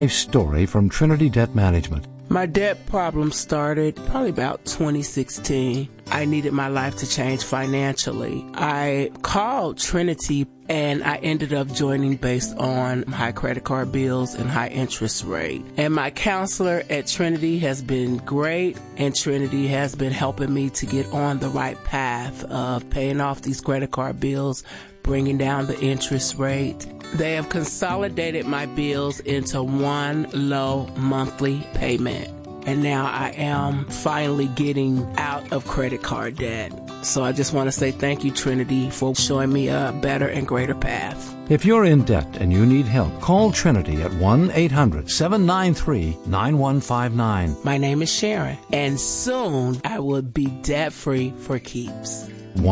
A story from Trinity Debt Management. My debt problem started probably about 2016. I needed my life to change financially. I called Trinity and I ended up joining based on high credit card bills and high interest rate. And my counselor at Trinity has been great, and Trinity has been helping me to get on the right path of paying off these credit card bills, bringing down the interest rate. They have consolidated my bills into one low monthly payment. And now I am finally getting out of credit card debt. So I just want to say thank you, Trinity, for showing me a better and greater path. If you're in debt and you need help, call Trinity at 1-800-793-9159. My name is Sharon, and soon I will be debt-free for keeps.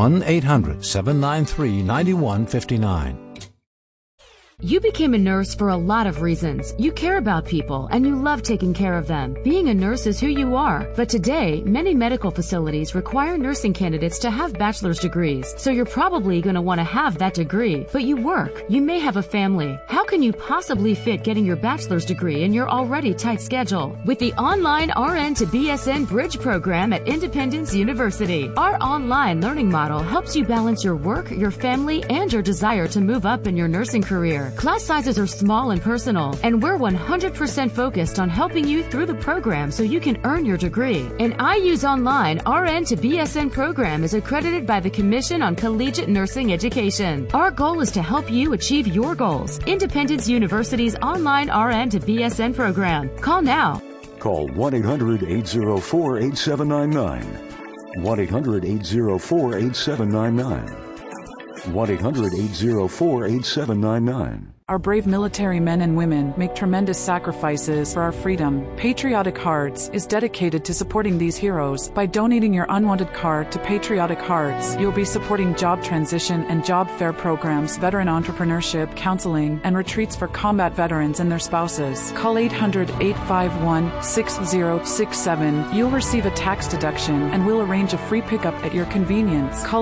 1-800-793-9159. You became a nurse for a lot of reasons. You care about people and you love taking care of them. Being a nurse is who you are. But today, many medical facilities require nursing candidates to have bachelor's degrees. So you're probably going to want to have that degree. But you work. You may have a family. How can you possibly fit getting your bachelor's degree in your already tight schedule? With the online RN to BSN Bridge program at Independence University, our online learning model helps you balance your work, your family, and your desire to move up in your nursing career. Class sizes are small and personal, and we're 100% focused on helping you through the program so you can earn your degree. An IU's online RN to BSN program is accredited by the Commission on Collegiate Nursing Education. Our goal is to help you achieve your goals. Independence University's online RN to BSN program. Call now. Call 1-800-804-8799. 1-800-804-8799. 1-800-804-8799. Our brave military men and women make tremendous sacrifices for our freedom. Patriotic Hearts is dedicated to supporting these heroes. By donating your unwanted card to Patriotic Hearts, you'll be supporting job transition and job fair programs, veteran entrepreneurship, counseling, and retreats for combat veterans and their spouses. Call 800-851-6067. You'll receive a tax deduction, and we'll arrange a free pickup at your convenience. Call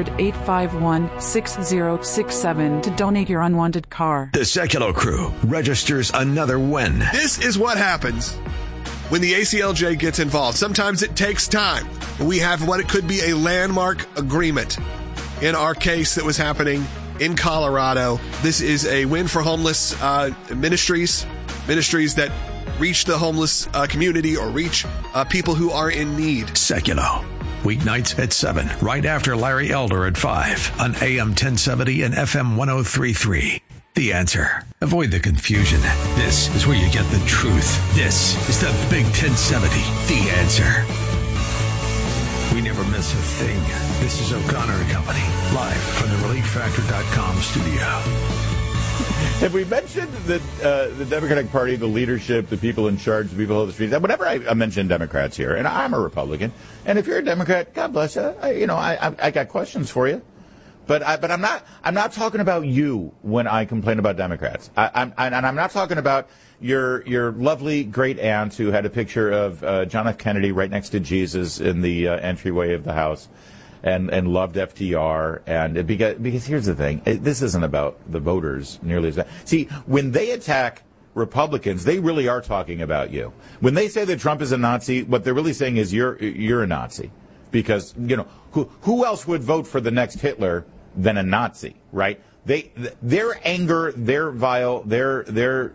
800-851-6067 to donate your unwanted card. The Secular Crew registers another win. This is what happens when the ACLJ gets involved. Sometimes it takes time. We have what it could be a landmark agreement in our case that was happening in Colorado. This is a win for homeless ministries that reach the homeless community or reach people who are in need. Secular. Weeknights at 7, right after Larry Elder at 5 on AM 1070 and FM 1033. The Answer. Avoid the confusion. This is where you get the truth. This is the Big 1070. The Answer. We never miss a thing. This is O'Connor and Company, live from the ReliefFactor.com studio. Have we mentioned that the Democratic Party, the leadership, the people in charge, the people of the streets? Whenever I mention Democrats here, and I'm a Republican, and if you're a Democrat, God bless you. I got questions for you. But I'm not talking about you when I complain about Democrats. I'm not talking about your lovely great aunt who had a picture of John F. Kennedy right next to Jesus in the entryway of the house, and loved FDR. And because here's the thing, this isn't about the voters nearly as bad. See, when they attack Republicans, they really are talking about you. When they say that Trump is a Nazi, what they're really saying is you're a Nazi, because who else would vote for the next Hitler than a Nazi, right? Their anger, their vile, their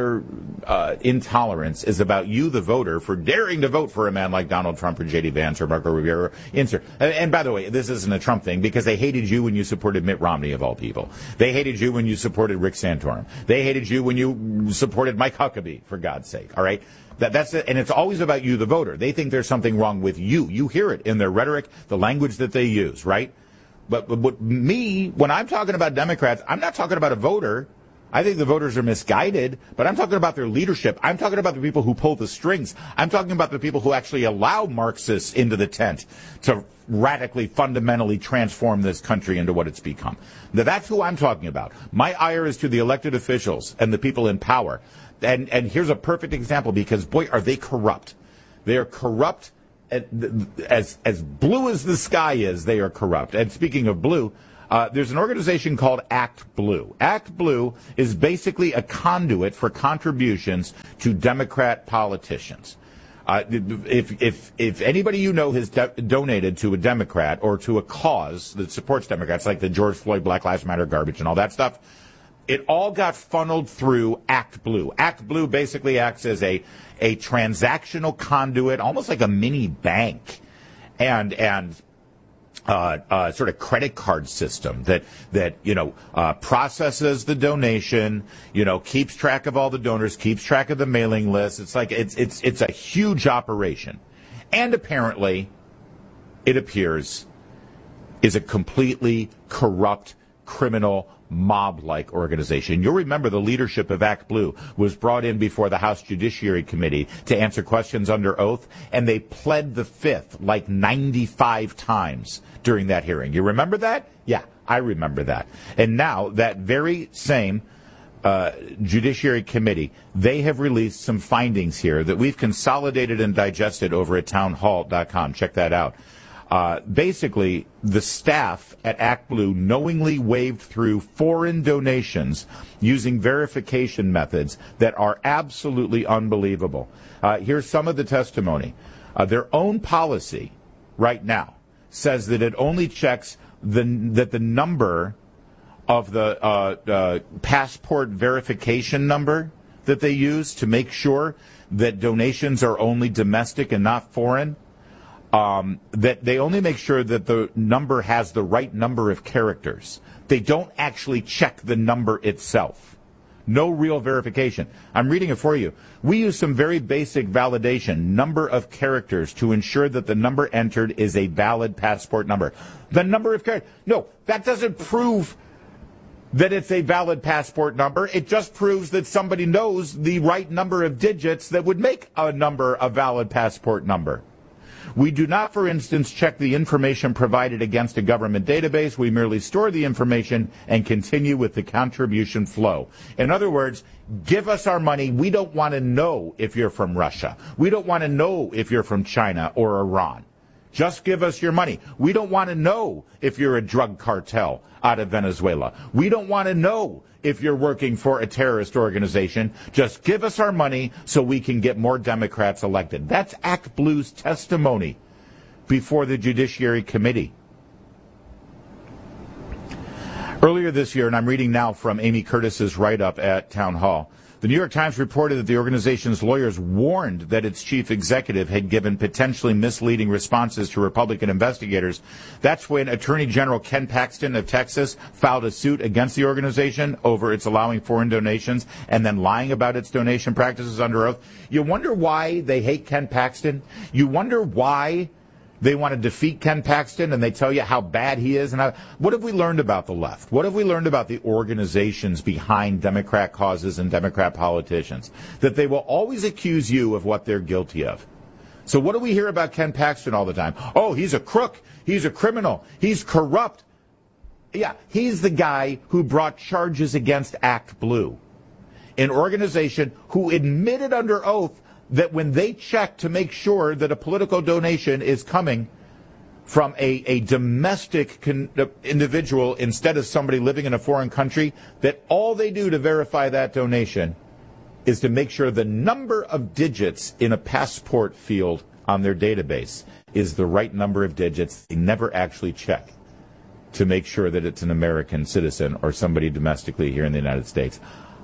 intolerance is about you, the voter, for daring to vote for a man like Donald Trump or J.D. Vance or Marco Rubio. And by the way, this isn't a Trump thing, because they hated you when you supported Mitt Romney, of all people. They hated you when you supported Rick Santorum. They hated you when you supported Mike Huckabee, for God's sake, all right? That's it. And it's always about you, the voter. They think there's something wrong with you. You hear it in their rhetoric, the language that they use, right? But when I'm talking about Democrats, I'm not talking about a voter. I think the voters are misguided, but I'm talking about their leadership. I'm talking about the people who pull the strings. I'm talking about the people who actually allow Marxists into the tent to radically, fundamentally transform this country into what it's become. Now, that's who I'm talking about. My ire is to the elected officials and the people in power. And here's a perfect example, because, boy, are they corrupt. They are corrupt. As blue as the sky is, they are corrupt. And speaking of blue, There's an organization called Act Blue. Act Blue is basically a conduit for contributions to Democrat politicians. If anybody you know has donated to a Democrat or to a cause that supports Democrats, like the George Floyd, Black Lives Matter garbage and all that stuff, it all got funneled through Act Blue. Act Blue basically acts as a transactional conduit, almost like a mini bank, and sort of credit card system that processes the donation, keeps track of all the donors, keeps track of the mailing list. It's like it's a huge operation, and apparently, it appears, is a completely corrupt, criminal, mob-like organization. You'll remember the leadership of Act Blue was brought in before the House Judiciary Committee to answer questions under oath, and they pled the fifth like 95 times during that hearing. You remember that? Yeah, I remember that. And now that very same Judiciary Committee, they have released some findings here that we've consolidated and digested over at townhall.com. Check that out. Basically, the staff at Act Blue knowingly waved through foreign donations using verification methods that are absolutely unbelievable. Here's some of the testimony. Their own policy right now says that it only checks that the number of the passport verification number that they use to make sure that donations are only domestic and not foreign. That they only make sure that the number has the right number of characters. They don't actually check the number itself. No real verification. I'm reading it for you. We use some very basic validation, number of characters, to ensure that the number entered is a valid passport number. The number of characters. No, that doesn't prove that it's a valid passport number. It just proves that somebody knows the right number of digits that would make a number a valid passport number. We do not, for instance, check the information provided against a government database. We merely store the information and continue with the contribution flow. In other words, give us our money. We don't want to know if you're from Russia. We don't want to know if you're from China or Iran. Just give us your money. We don't want to know if you're a drug cartel out of Venezuela. We don't want to know if you're working for a terrorist organization. Just give us our money so we can get more Democrats elected. That's Act Blue's testimony before the Judiciary Committee. Earlier this year, and I'm reading now from Amy Curtis's write-up at Town Hall, the New York Times reported that the organization's lawyers warned that its chief executive had given potentially misleading responses to Republican investigators. That's when Attorney General Ken Paxton of Texas filed a suit against the organization over its allowing foreign donations and then lying about its donation practices under oath. You wonder why they hate Ken Paxton? You wonder why they want to defeat Ken Paxton, and they tell you how bad he is. And what have we learned about the left? What have we learned about the organizations behind Democrat causes and Democrat politicians? That they will always accuse you of what they're guilty of. So what do we hear about Ken Paxton all the time? Oh, he's a crook. He's a criminal. He's corrupt. Yeah, he's the guy who brought charges against Act Blue, an organization who admitted under oath that when they check to make sure that a political donation is coming from a domestic individual instead of somebody living in a foreign country, that all they do to verify that donation is to make sure the number of digits in a passport field on their database is the right number of digits. They never actually check to make sure that it's an American citizen or somebody domestically here in the United States.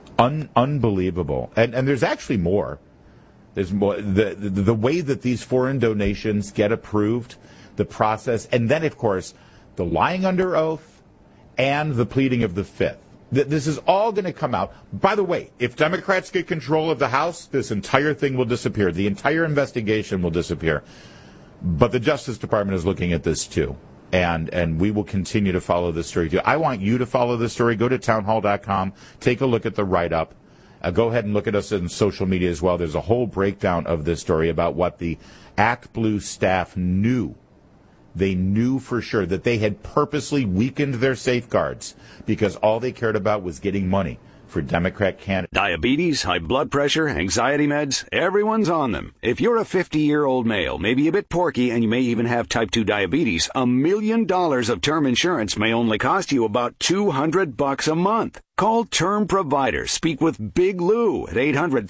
Unbelievable. And there's actually more. There's more. The way that these foreign donations get approved, the process, and then, of course, the lying under oath and the pleading of the fifth. This is all going to come out. By the way, if Democrats get control of the House, this entire thing will disappear. The entire investigation will disappear. But the Justice Department is looking at this, too. And we will continue to follow this story, too. I want you to follow this story. Go to townhall.com. Take a look at the write-up. Go ahead and look at us in social media as well. There's a whole breakdown of this story about what the Act Blue staff knew. They knew for sure that they had purposely weakened their safeguards because all they cared about was getting money for Democrat candidates. Diabetes, high blood pressure, anxiety meds, everyone's on them. If you're a 50-year-old male, maybe a bit porky, and you may even have type 2 diabetes, $1 million of term insurance may only cost you about $200 a month. Call Term Provider. Speak with Big Lou at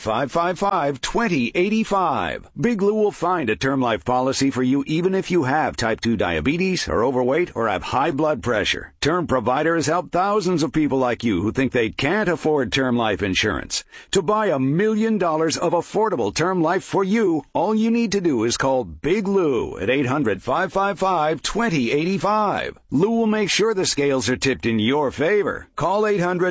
800-555-2085. Big Lou will find a term life policy for you even if you have type 2 diabetes, are overweight, or have high blood pressure. Term Provider has helped thousands of people like you who think they can't afford term life insurance. To buy $1 million of affordable term life for you, all you need to do is call Big Lou at 800-555-2085. Lou will make sure the scales are tipped in your favor. Call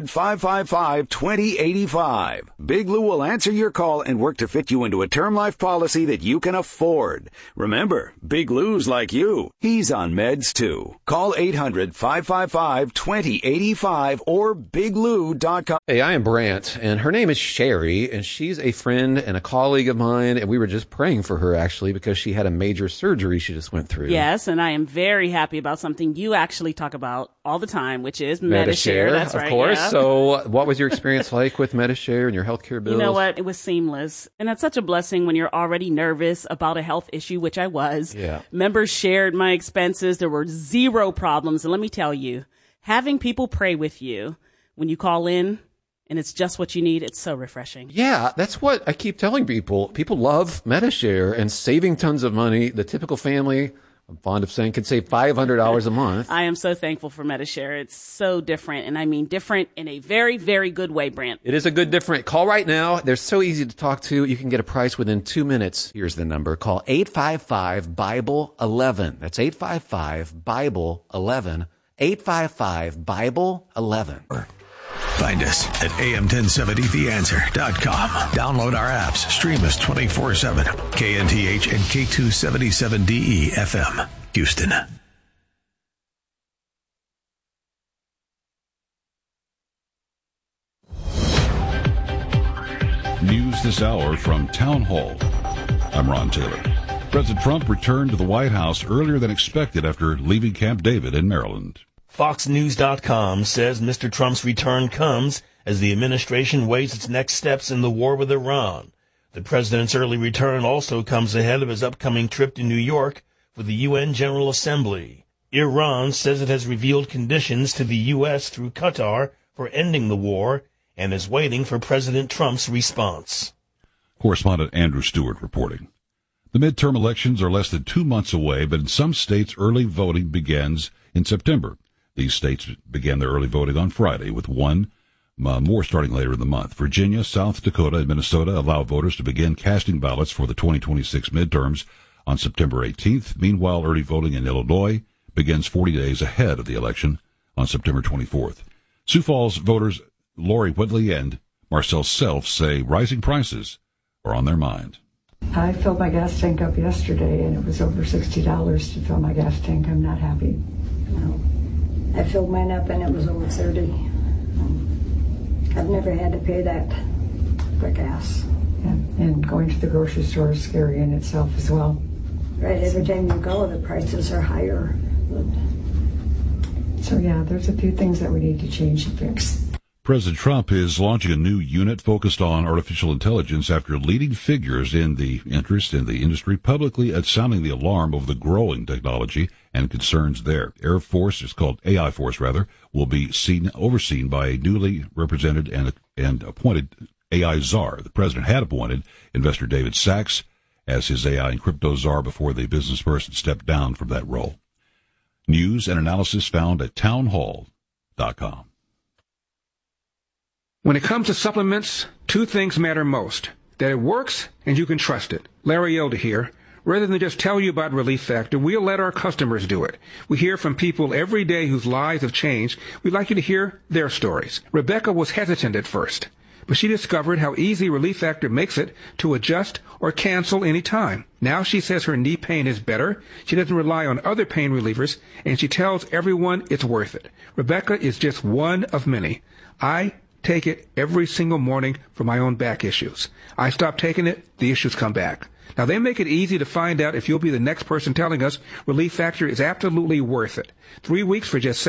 800-555-2085. Big Lou will answer your call and work to fit you into a term life policy that you can afford. Remember, Big Lou's like you. He's on meds too. Call 800-555-2085 or biglou.com. Hey, I am Brant, and her name is Sherry, and she's a friend and a colleague of mine, and we were just praying for her, actually, because she had a major surgery she just went through. Yes, and I am very happy about something you actually talk about all the time, which is Medi-Share. That's right. Of course. Yeah. So what was your experience like with Medi-Share and your healthcare bills? You know what? It was seamless. And that's such a blessing when you're already nervous about a health issue, which I was. Yeah. Members shared my expenses. There were zero problems. And let me tell you, having people pray with you when you call in and it's just what you need, it's so refreshing. Yeah, that's what I keep telling people. People love Medi-Share and saving tons of money. The typical family, I'm fond of saying, can save $500 a month. I am so thankful for Medi-Share. It's so different, and I mean different in a very, very good way, Brent. It is a good different. Call right now. They're so easy to talk to. You can get a price within 2 minutes. Here's the number. Call 855-BIBLE-11. That's 855-BIBLE-11. 855-BIBLE-11. Find us at am1070theanswer.com. Download our apps. Stream us 24/7. KNTH and K277DE FM, Houston. News this hour from Town Hall. I'm Ron Taylor. President Trump returned to the White House earlier than expected after leaving Camp David in Maryland. FoxNews.com says Mr. Trump's return comes as the administration weighs its next steps in the war with Iran. The president's early return also comes ahead of his upcoming trip to New York for the UN General Assembly. Iran says it has revealed conditions to the U.S. through Qatar for ending the war and is waiting for President Trump's response. Correspondent Andrew Stewart reporting. The midterm elections are less than 2 months away, but in some states early voting begins in September. These states began their early voting on Friday, with one more starting later in the month. Virginia, South Dakota, and Minnesota allow voters to begin casting ballots for the 2026 midterms on September 18th. Meanwhile, early voting in Illinois begins 40 days ahead of the election on September 24th. Sioux Falls voters Lori Whitley and Marcel Self say rising prices are on their mind. I filled my gas tank up yesterday, and it was over $60 to fill my gas tank. I'm not happy. No. I filled mine up, and it was over $30. I've never had to pay that for gas. Yeah. And going to the grocery store is scary in itself as well. Right, every time you go, the prices are higher. So, yeah, there's a few things that we need to change and fix. President Trump is launching a new unit focused on artificial intelligence after leading figures in the industry publicly sounding the alarm over the growing technology and concerns there. Air Force, it's called AI Force rather, will be overseen by a newly represented and appointed AI czar. The president had appointed investor David Sachs as his AI and crypto czar before the business person stepped down from that role. News and analysis found at townhall.com. When it comes to supplements, two things matter most: that it works and you can trust it. Larry Elder here. Rather than just tell you about Relief Factor, we'll let our customers do it. We hear from people every day whose lives have changed. We'd like you to hear their stories. Rebecca was hesitant at first, but she discovered how easy Relief Factor makes it to adjust or cancel any time. Now she says her knee pain is better, she doesn't rely on other pain relievers, and she tells everyone it's worth it. Rebecca is just one of many. I take it every single morning for my own back issues. I stop taking it, the issues come back. Now, they make it easy to find out if you'll be the next person telling us Relief Factor is absolutely worth it. 3 weeks for just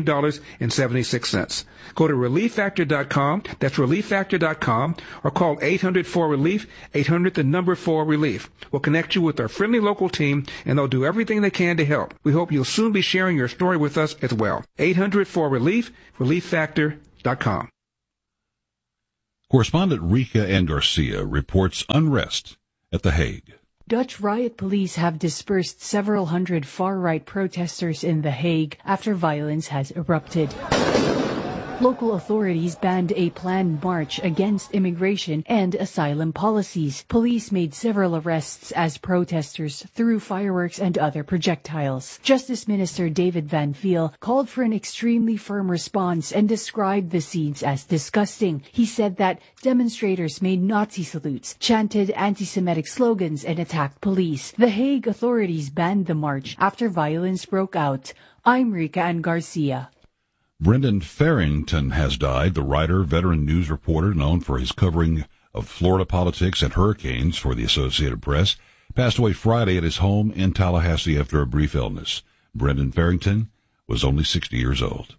$17.76. Go to ReliefFactor.com, that's ReliefFactor.com, or call 800-4RELIEF, 800-4RELIEF. We'll connect you with our friendly local team, and they'll do everything they can to help. We hope you'll soon be sharing your story with us as well. 800-4RELIEF, ReliefFactor.com. Correspondent Rika N. Garcia reports unrest at The Hague. Dutch riot police have dispersed several hundred far-right protesters in The Hague after violence has erupted. Local authorities banned a planned march against immigration and asylum policies. Police made several arrests as protesters threw fireworks and other projectiles. Justice Minister David Van Veel called for an extremely firm response and described the scenes as disgusting. He said that demonstrators made Nazi salutes, chanted anti-Semitic slogans, and attacked police. The Hague authorities banned the march after violence broke out. I'm Rika Ann Garcia. Brendan Farrington has died. The writer, veteran news reporter known for his covering of Florida politics and hurricanes for the Associated Press, passed away Friday at his home in Tallahassee after a brief illness. Brendan Farrington was only 60 years old.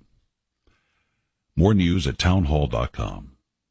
More news at townhall.com.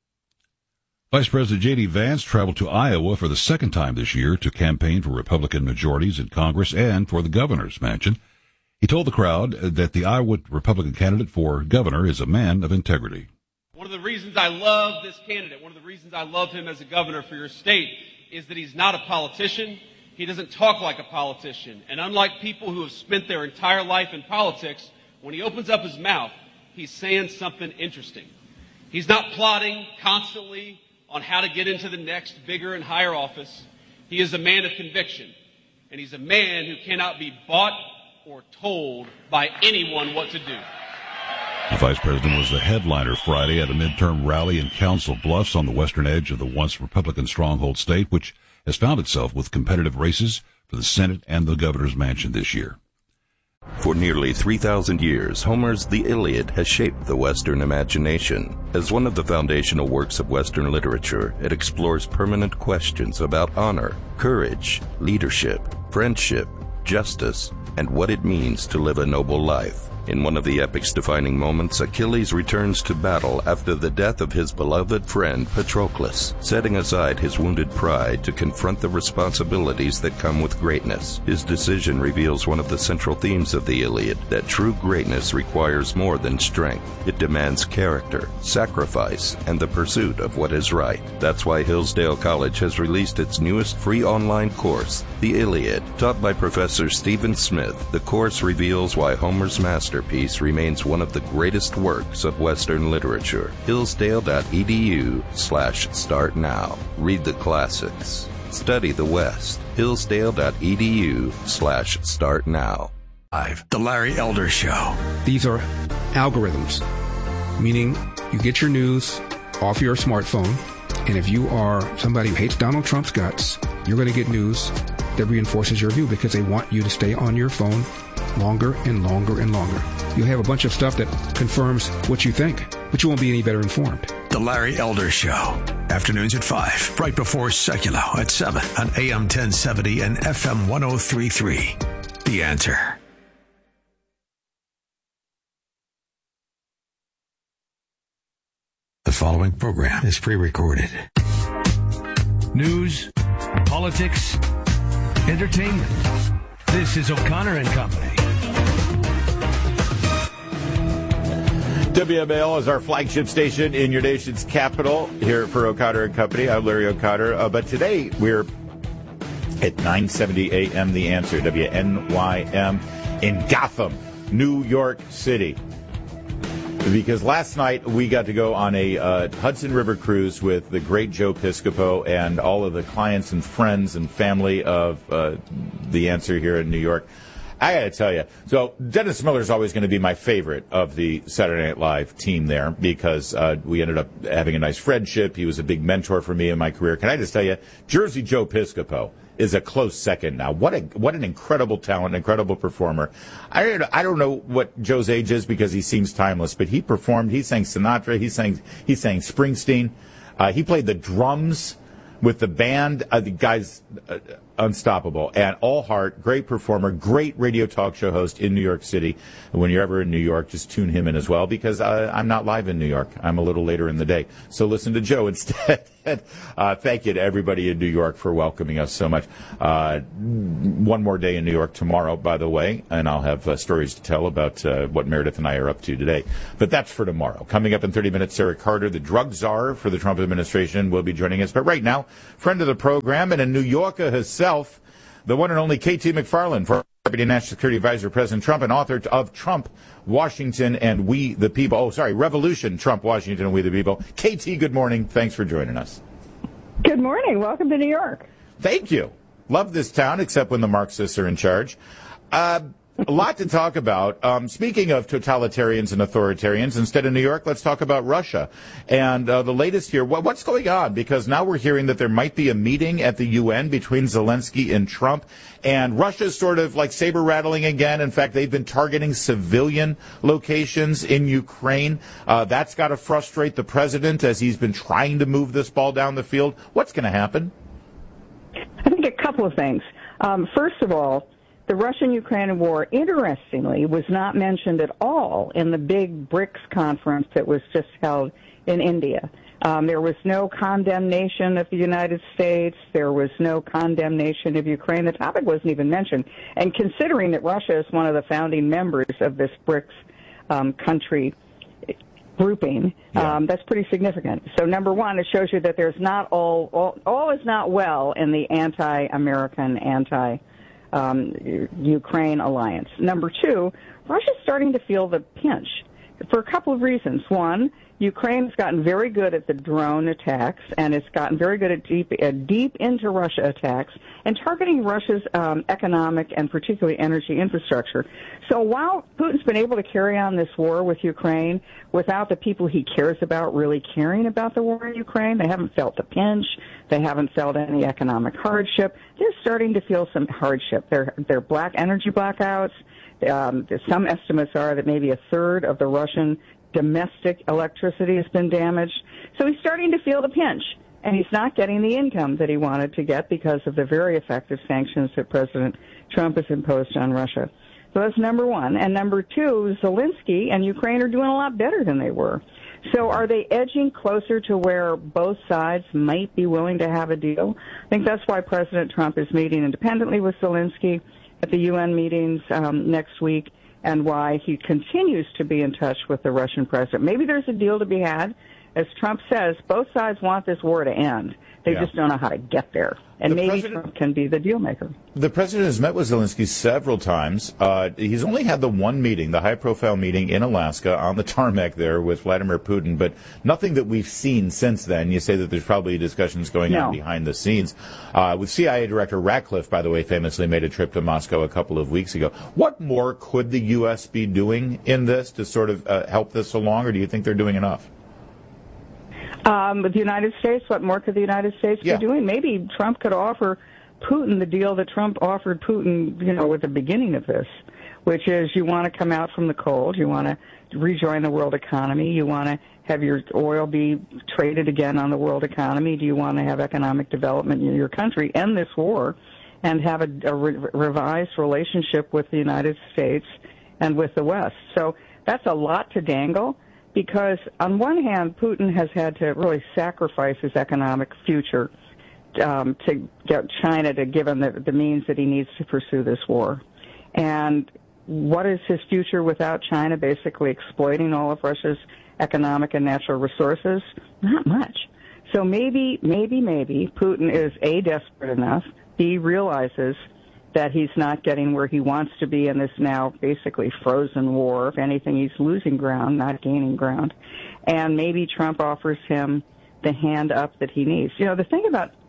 Vice President J.D. Vance traveled to Iowa for the second time this year to campaign for Republican majorities in Congress and for the governor's mansion. He told the crowd that the Iowa Republican candidate for governor is a man of integrity. One of the reasons I love this candidate, one of the reasons I love him as a governor for your state, is that he's not a politician. He doesn't talk like a politician. And unlike people who have spent their entire life in politics, when he opens up his mouth, he's saying something interesting. He's not plotting constantly on how to get into the next bigger and higher office. He is a man of conviction. And he's a man who cannot be bought or told by anyone what to do. The vice president was the headliner Friday at a midterm rally in Council Bluffs on the western edge of the once Republican stronghold state, which has found itself with competitive races for the Senate and the governor's mansion this year. For nearly 3,000 years, Homer's The Iliad has shaped the Western imagination. As one of the foundational works of Western literature, it explores permanent questions about honor, courage, leadership, friendship, justice, and what it means to live a noble life. In one of the epic's defining moments, Achilles returns to battle after the death of his beloved friend Patroclus, setting aside his wounded pride to confront the responsibilities that come with greatness. His decision reveals one of the central themes of the Iliad, that true greatness requires more than strength. It demands character, sacrifice, and the pursuit of what is right. That's why Hillsdale College has released its newest free online course, The Iliad. Taught by Professor Stephen Smith, the course reveals why Homer's masterpiece remains one of the greatest works of Western literature. Hillsdale.edu/start now. Read the classics. Study the West. Hillsdale.edu/start now. The Larry Elder Show. These are algorithms, meaning you get your news off your smartphone, and if you are somebody who hates Donald Trump's guts, you're going to get news that reinforces your view because they want you to stay on your phone longer and longer and longer. You'll have a bunch of stuff that confirms what you think, but you won't be any better informed. The Larry Elder Show. Afternoons at 5, right before Secular at 7 on AM 1070 and FM 1033. The Answer. The following program is pre-recorded. News, politics, entertainment. This is O'Connor and Company. WMAL is our flagship station in your nation's capital here for O'Connor and Company. I'm Larry O'Connor. But today we're at 9:70 a.m. The Answer, WNYM in Gotham, New York City. Because last night we got to go on a Hudson River cruise with the great Joe Piscopo and all of the clients and friends and family of The Answer here in New York. I got to tell you. So Dennis Miller is always going to be my favorite of the Saturday Night Live team there because we ended up having a nice friendship. He was a big mentor for me in my career. Can I just tell you, Jersey Joe Piscopo is a close second now. What an incredible talent, incredible performer. I don't know what Joe's age is because he seems timeless, but he performed. He sang Sinatra. He sang Springsteen. He played the drums with the band. The guy's unstoppable and all heart. Great performer. Great radio talk show host in New York City. When you're ever in New York, just tune him in as well because I'm not live in New York. I'm a little later in the day. So listen to Joe instead. Thank you to everybody in New York for welcoming us so much. One more day in New York tomorrow, by the way, and I'll have stories to tell about what Meredith and I are up to today. But that's for tomorrow. Coming up in 30 minutes, Sarah Carter, the drug czar for the Trump administration, will be joining us. But right now, friend of the program and a New Yorker herself, the one and only K.T. McFarland, for Deputy National Security Advisor, President Trump, and author of Trump, Washington, and We the People. Oh, sorry, Revolution, Trump, Washington, and We the People. KT, good morning. Thanks for joining us. Good morning. Welcome to New York. Thank you. Love this town, except when the Marxists are in charge. A lot to talk about. Speaking of totalitarians and authoritarians, instead of New York, let's talk about Russia. And the latest here, what's going on? Because now we're hearing that there might be a meeting at the UN between Zelensky and Trump. And Russia's sort of like saber-rattling again. In fact, they've been targeting civilian locations in Ukraine. That's got to frustrate the president as he's been trying to move this ball down the field. What's going to happen? I think a couple of things. First of all, the Russian-Ukrainian war, interestingly, was not mentioned at all in the big BRICS conference that was just held in India. There was no condemnation of the United States. There was no condemnation of Ukraine. The topic wasn't even mentioned. And considering that Russia is one of the founding members of this BRICS country grouping, that's pretty significant. So, number one, it shows you that there's not all is not well in the anti-American, Ukraine alliance. Number two, Russia's starting to feel the pinch for a couple of reasons. One, Ukraine's gotten very good at the drone attacks, and it's gotten very good at deep into Russia attacks and targeting Russia's economic and particularly energy infrastructure. So while Putin's been able to carry on this war with Ukraine without the people he cares about really caring about the war in Ukraine, they haven't felt the pinch. They haven't felt any economic hardship. They're starting to feel some hardship. They're black energy blackouts. Some estimates are that maybe a third of the Russian domestic electricity has been damaged. So he's starting to feel the pinch, and he's not getting the income that he wanted to get because of the very effective sanctions that President Trump has imposed on Russia. So that's number one. And number two, Zelensky and Ukraine are doing a lot better than they were. So are they edging closer to where both sides might be willing to have a deal? I think that's why President Trump is meeting independently with Zelensky at the UN meetings next week, and why he continues to be in touch with the Russian president. Maybe there's a deal to be had. As Trump says, both sides want this war to end. They just don't know how to get there. And maybe Trump can be the deal maker. The president has met with Zelensky several times. He's only had the one meeting, the high-profile meeting in Alaska on the tarmac there with Vladimir Putin, but nothing that we've seen since then. You say that there's probably discussions going on behind the scenes. With CIA Director Ratcliffe, by the way, famously made a trip to Moscow a couple of weeks ago. What more could the U.S. be doing in this to sort of help this along, or do you think they're doing enough? With the United States, what more could the United States be doing? Maybe Trump could offer Putin the deal that Trump offered Putin, at the beginning of this, which is you want to come out from the cold, you want to rejoin the world economy, you want to have your oil be traded again on the world economy, do you want to have economic development in your country, end this war, and have a revised relationship with the United States and with the West. So that's a lot to dangle. Because on one hand, Putin has had to really sacrifice his economic future to get China to give him the means that he needs to pursue this war. And what is his future without China basically exploiting all of Russia's economic and natural resources? Not much. So maybe Putin is A, desperate enough, B, realizes that he's not getting where he wants to be in this now basically frozen war. If anything, he's losing ground, not gaining ground. And maybe Trump offers him the hand up that he needs. The thing about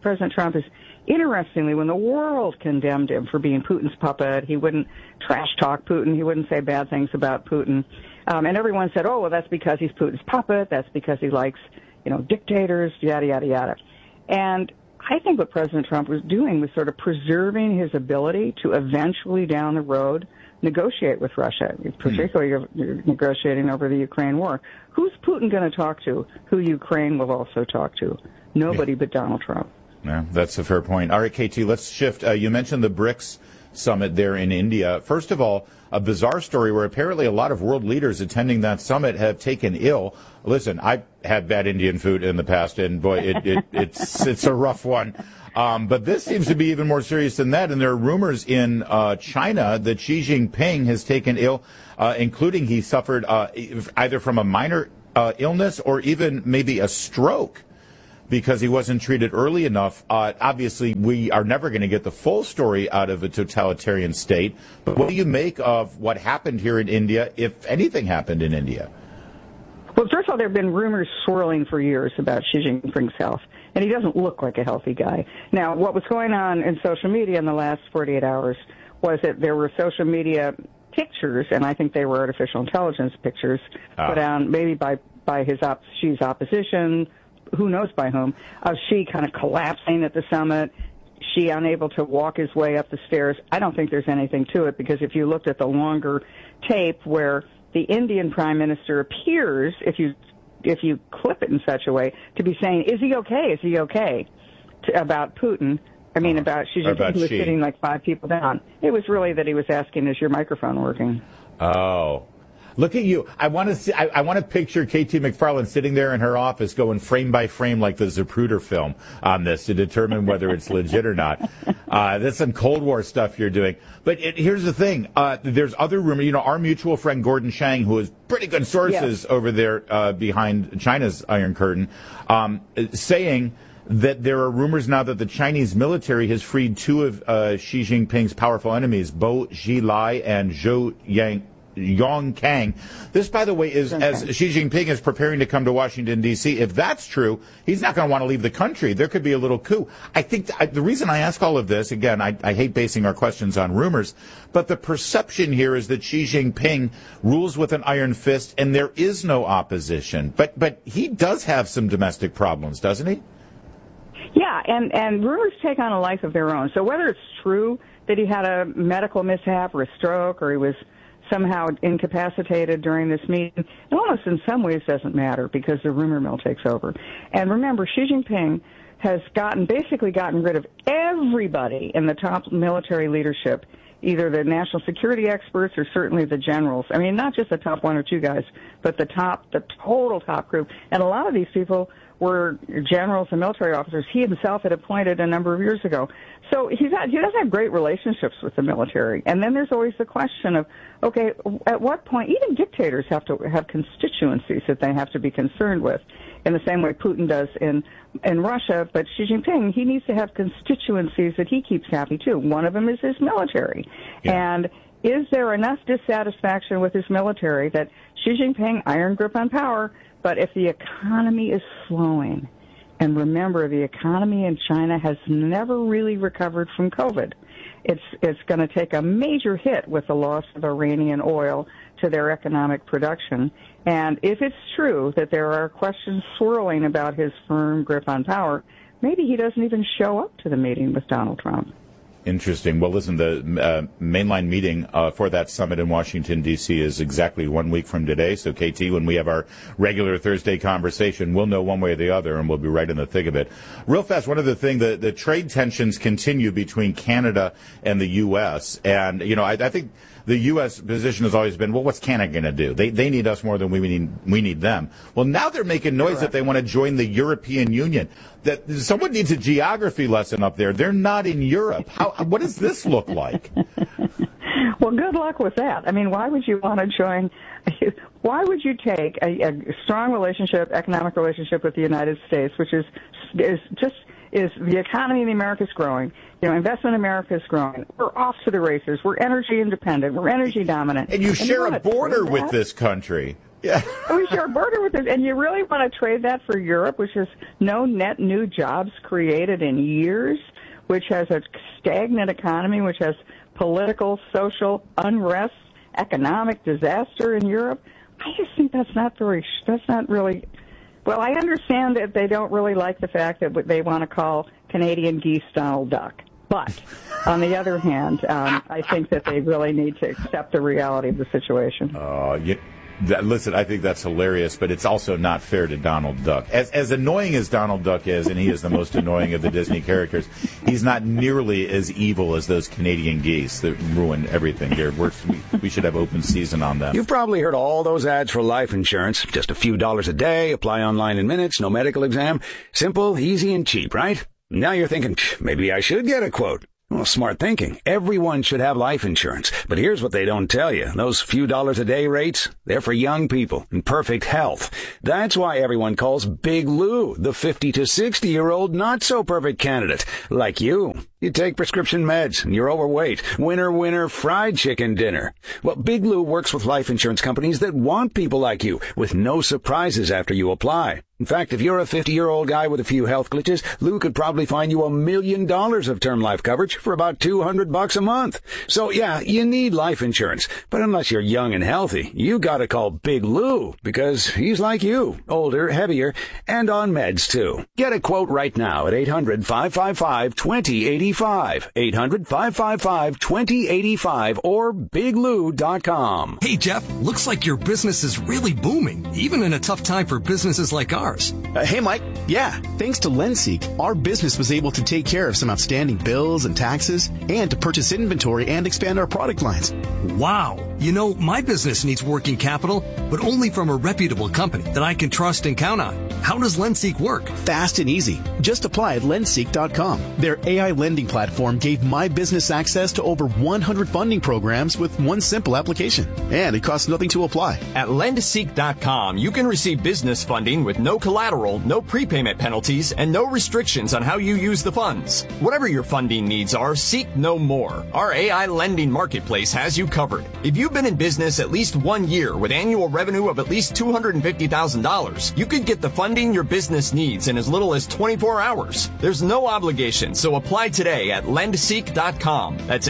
President Trump is, interestingly, when the world condemned him for being Putin's puppet, he wouldn't trash talk Putin, he wouldn't say bad things about Putin, and everyone said, oh, well, that's because he's Putin's puppet, that's because he likes, dictators, yada, yada, yada. And I think what President Trump was doing was sort of preserving his ability to eventually down the road negotiate with Russia, particularly negotiating over the Ukraine war. Who's Putin going to talk to? Who Ukraine will also talk to? Nobody but Donald Trump. Yeah, that's a fair point. All right, KT, let's shift. You mentioned the BRICS summit there in India. First of all, a bizarre story where apparently a lot of world leaders attending that summit have taken ill. Listen, I've had bad Indian food in the past, and boy, it's a rough one. But this seems to be even more serious than that, and there are rumors in China that Xi Jinping has taken ill, including he suffered either from a minor illness or even maybe a stroke, because he wasn't treated early enough. Obviously, we are never going to get the full story out of a totalitarian state. But what do you make of what happened here in India, if anything happened in India? Well, first of all, there have been rumors swirling for years about Xi Jinping's health, and he doesn't look like a healthy guy. Now, what was going on in social media in the last 48 hours was that there were social media pictures, and I think they were artificial intelligence pictures, put out maybe by Xi's opposition, who knows by whom, of Xi kind of collapsing at the summit, Xi unable to walk his way up the stairs. I don't think there's anything to it, because if you looked at the longer tape where the Indian Prime Minister appears, if you clip it in such a way, to be saying, is he okay? Is he okay? About Putin. I mean, about Xi Jinping, who was sitting like 5 people down. It was really that he was asking, is your microphone working? Oh. Look at you. I want to see. I want to picture KT McFarland sitting there in her office going frame by frame like the Zapruder film on this to determine whether it's legit or not. That's some Cold War stuff you're doing. But here's the thing. There's other rumors. Our mutual friend Gordon Chang, who has pretty good sources over there behind China's Iron Curtain, saying that there are rumors now that the Chinese military has freed 2 of Xi Jinping's powerful enemies, Bo Xilai and Zhou Yongkang. This, by the way, is as Xi Jinping is preparing to come to Washington, D.C. If that's true, he's not going to want to leave the country. There could be a little coup. I think the reason I ask all of this, again, I hate basing our questions on rumors, but the perception here is that Xi Jinping rules with an iron fist and there is no opposition. But he does have some domestic problems, doesn't he? Yeah, and rumors take on a life of their own. So whether it's true that he had a medical mishap or a stroke or he was somehow incapacitated during this meeting, it almost in some ways doesn't matter, because the rumor mill takes over. And remember, Xi Jinping has basically gotten rid of everybody in the top military leadership, either the national security experts or certainly the generals. I mean, not just the top 1 or 2 guys, but the total top group. And a lot of these people were generals and military officers he himself had appointed a number of years ago. So he does have great relationships with the military. And then there's always the question of, okay, at what point, even dictators have to have constituencies that they have to be concerned with, in the same way Putin does in Russia. But Xi Jinping, he needs to have constituencies that he keeps happy too. One of them is his military. Yeah. And is there enough dissatisfaction with his military that Xi Jinping, iron grip on power, but if the economy is slowing, and remember, the economy in China has never really recovered from COVID. It's going to take a major hit with the loss of Iranian oil to their economic production. And if it's true that there are questions swirling about his firm grip on power, maybe he doesn't even show up to the meeting with Donald Trump. Interesting. Well, listen, the mainline meeting for that summit in Washington, D.C. is exactly 1 week from today. So, KT, when we have our regular Thursday conversation, we'll know one way or the other, and we'll be right in the thick of it. Real fast, one other thing, the trade tensions continue between Canada and the U.S. And, I think the U.S. position has always been, well, what's Canada going to do? They need us more than we need them. Well, now they're making noise that they want to join the European Union. That someone needs a geography lesson up there. They're not in Europe. What does this look like? Well, good luck with that. I mean, why would you want to join? Why would you take a strong relationship, economic relationship with the United States, which is the economy in America is growing. Investment in America is growing. We're off to the races. We're energy independent. We're energy dominant. And you share a border with this country. Yeah. And we share a border with it. And you really want to trade that for Europe, which has no net new jobs created in years, which has a stagnant economy, which has political, social unrest, economic disaster in Europe. I just think that's not really, well, I understand that they don't really like the fact that they want to call Canadian geese Donald Duck. But on the other hand, I think that they really need to accept the reality of the situation. Listen, I think that's hilarious, but it's also not fair to Donald Duck. As annoying as Donald Duck is, and he is the most annoying of the Disney characters, he's not nearly as evil as those Canadian geese that ruin everything here. We should have open season on them. You've probably heard all those ads for life insurance. Just a few dollars a day, apply online in minutes, no medical exam. Simple, easy, and cheap, right? Now you're thinking, maybe I should get a quote. Well, smart thinking. Everyone should have life insurance. But here's what they don't tell you. Those few dollars a day rates, they're for young people in perfect health. That's why everyone calls Big Lou the 50 to 60-year-old not-so-perfect candidate. Like you. You take prescription meds and you're overweight. Winner, fried chicken dinner. Well, Big Lou works with life insurance companies that want people like you with no surprises after you apply. In fact, if you're a 50-year-old guy with a few health glitches, Lou could probably find you $1 million of term life coverage for about $200 a month. So yeah, you need life insurance. But unless you're young and healthy, you gotta call Big Lou because he's like you, older, heavier, and on meds too. Get a quote right now at 800-555-2085. 800-555-2085 or biglou.com. Hey, Jeff, looks like your business is really booming, even in a tough time for businesses like ours. Hey, Mike. Yeah, thanks to LendSeek, our business was able to take care of some outstanding bills and taxes and to purchase inventory and expand our product lines. Wow. You know, my business needs working capital, but only from a reputable company that I can trust and count on. How does LendSeek work? Fast and easy. Just apply at lendseek.com. Their AI lending platform gave my business access to over 100 funding programs with one simple application. And it costs nothing to apply. At lendseek.com, you can receive business funding with no collateral, no prepayment penalties, and no restrictions on how you use the funds. Whatever your funding needs are, seek no more. Our AI lending marketplace has you covered. If you've been in business at least 1 year with annual revenue of at least $250,000, you could get the funding your business needs in as little as 24 hours. There's no obligation, so apply today at lendseek.com. That's